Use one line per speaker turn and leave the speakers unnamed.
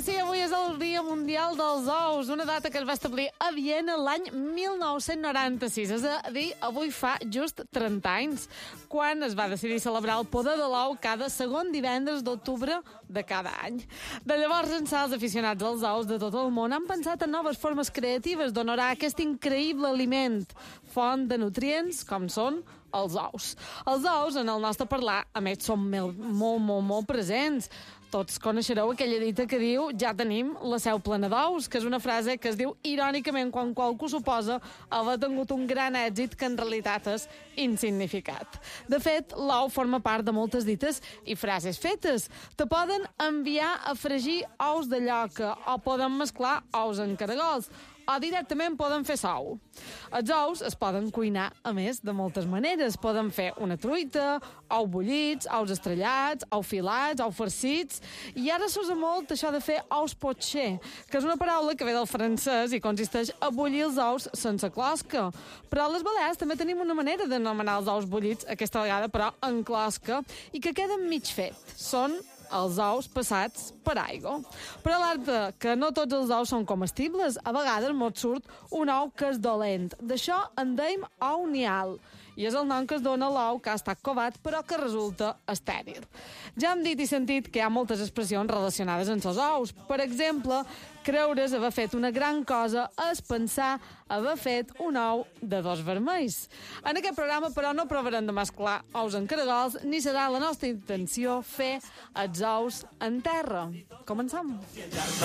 que sí, avui és el Dia Mundial dels Ous, una data que es va establir a Viena l'any 1996, és a dir, avui fa just 30 anys, quan es va decidir celebrar el poder de l'ou cada segon divendres d'octubre de cada any. De llavors ençà, els aficionats als ous de tot el món han pensat en noves formes creatives d'honorar aquest increïble aliment, font de nutrients com són els ous. Els ous, en el nostre parlar, a més, són molt presents. Tots coneixereu aquella dita que diu «ja tenim la seu plena d'ous», que és una frase que es diu irònicament quan qualcú suposa haver tingut un gran èxit que en realitat és insignificat. De fet, l'ou forma part de moltes dites i frases fetes. Te poden enviar a fregir ous de lloca o poden mesclar ous en caragols o directament poden fer sou. Els ous es poden cuinar, a més, de moltes maneres. Poden fer una truita, ous bullits, ous estrellats, ous filats, ous farcits. I ara s'usa molt això de fer ous potxer, que és una paraula que ve del francès i consisteix a bullir els ous sense closca. Però a les Balears també tenim una manera d'anomenar els ous bullits, aquesta vegada, però en closca, i que queden mig fet. Són els ous passats per aigua. Però alerta, que no tots els ous són comestibles. A vegades mos surt un ou que és dolent. D'això en deim ou nial. I és el nom que es dona a l'ou que ha estat covat però que resulta estèril. Ja hem dit i sentit que hi ha moltes expressions relacionades amb els ous. Per exemple, creure's haver fet una gran cosa és pensar haver fet un ou de dos vermells. En aquest programa, però, no provarem de mesclar ous en caragols, ni serà la nostra intenció fer els ous en terra. Comencem.